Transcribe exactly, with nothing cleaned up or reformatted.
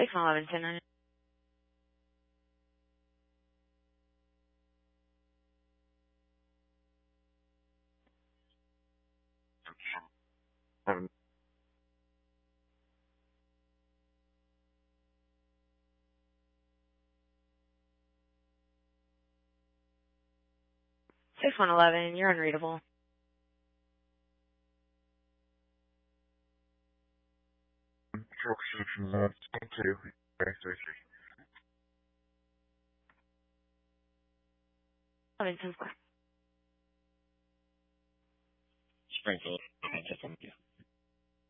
six one eleven ten nine. Um, six one eleven, you're unreadable. Control Solutions, uh, ten two, three three. eleven ten square. Springfield. Thank you.